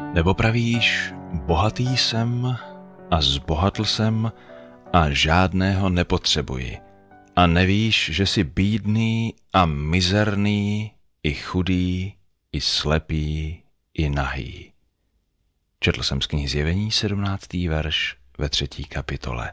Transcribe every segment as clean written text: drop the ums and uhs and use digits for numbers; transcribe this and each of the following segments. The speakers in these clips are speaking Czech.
Nebo pravíš, bohatý jsem a zbohatl jsem a žádného nepotřebuji. A nevíš, že jsi bídný a mizerný, i chudý, i slepý, i nahý. Četl jsem z knihy Zjevení 17. verš ve 3. kapitole.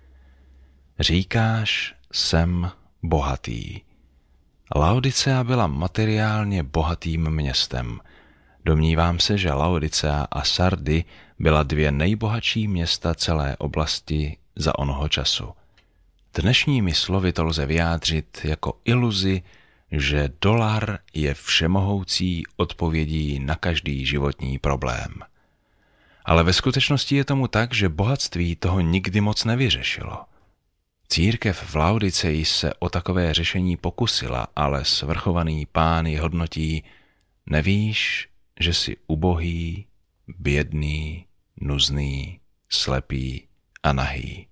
Říkáš, jsem bohatý. Laodicea byla materiálně bohatým městem. Domnívám se, že Laodicea a Sardy byla 2 nejbohatší města celé oblasti za onoho času. Dnešními slovy to lze vyjádřit jako iluzi, že dolar je všemohoucí odpovědí na každý životní problém. Ale ve skutečnosti je tomu tak, že bohatství toho nikdy moc nevyřešilo. Církev v Laodiceji se o takové řešení pokusila, ale svrchovaný Pán ji hodnotí: nevíš, že jsi ubohý, bědný, nuzný, slepý a nahý.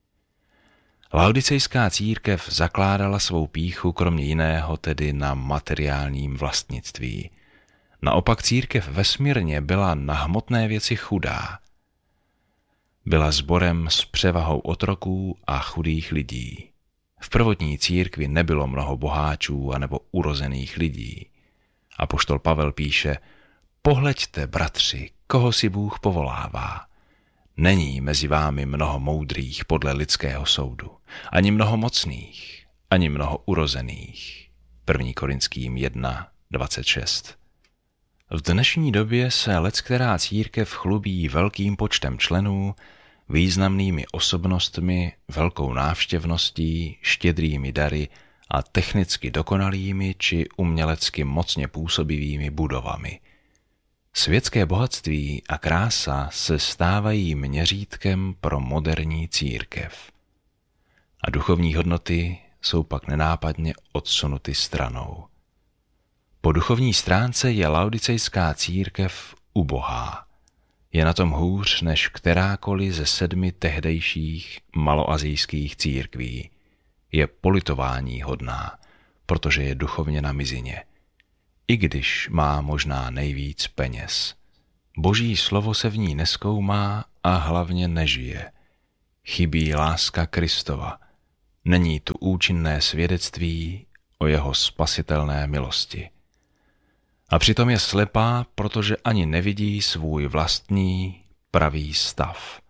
Laodicejská církev zakládala svou pýchu kromě jiného tedy na materiálním vlastnictví. Naopak církev ve Smyrně byla na hmotné věci chudá. Byla sborem s převahou otroků a chudých lidí. V prvotní církvi nebylo mnoho boháčů anebo urozených lidí. Apoštol Pavel píše: pohleďte, bratři, koho si Bůh povolává. Není mezi vámi mnoho moudrých podle lidského soudu, ani mnoho mocných, ani mnoho urozených. 1. Korinským 1:26. V dnešní době se leckterá církev chlubí velkým počtem členů, významnými osobnostmi, velkou návštěvností, štědrými dary a technicky dokonalými či umělecky mocně působivými budovami. Světské bohatství a krása se stávají měřítkem pro moderní církev. A duchovní hodnoty jsou pak nenápadně odsunuty stranou. Po duchovní stránce je laodicejská církev ubohá. Je na tom hůř než kterákoliv ze 7 tehdejších maloazijských církví. Je politování hodná, protože je duchovně na mizině. I když má možná nejvíc peněz. Boží slovo se v ní nezkoumá a hlavně nežije. Chybí láska Kristova. Není tu účinné svědectví o jeho spasitelné milosti. A přitom je slepá, protože ani nevidí svůj vlastní pravý stav.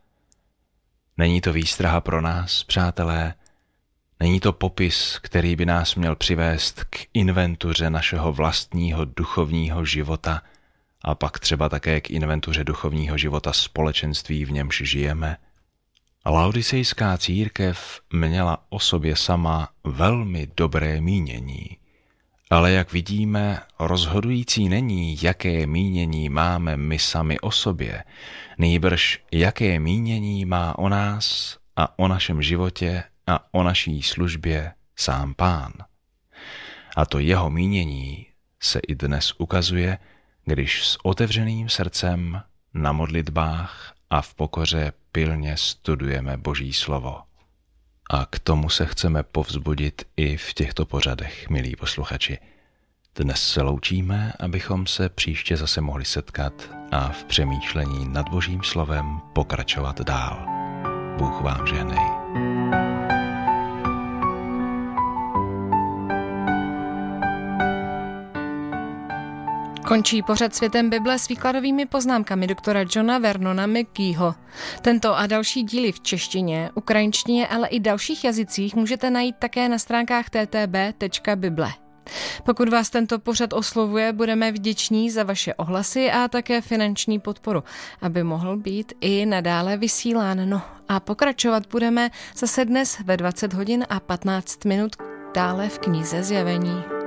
Není to výstraha pro nás, přátelé, není to popis, který by nás měl přivést k inventuře našeho vlastního duchovního života a pak třeba také k inventuře duchovního života společenství, v němž žijeme. Laodicejská církev měla o sobě sama velmi dobré mínění. Ale jak vidíme, rozhodující není, jaké mínění máme my sami o sobě, nýbrž jaké mínění má o nás a o našem životě a o naší službě sám Pán. A to jeho mínění se i dnes ukazuje, když s otevřeným srdcem na modlitbách a v pokoře pilně studujeme Boží slovo. A k tomu se chceme povzbudit i v těchto pořadech, milí posluchači. Dnes se loučíme, abychom se příště zase mohli setkat a v přemýšlení nad Božím slovem pokračovat dál. Bůh vám žehnej. Končí pořad Světem Bible s výkladovými poznámkami doktora Johna Vernona McGeeho. Tento a další díly v češtině, ukrajinštině, ale i dalších jazycích můžete najít také na stránkách ttb.bible. Pokud vás tento pořad oslovuje, budeme vděční za vaše ohlasy a také finanční podporu, aby mohl být i nadále vysílán. No a pokračovat budeme zase dnes ve 20 hodin a 15 minut dále v knize Zjevení.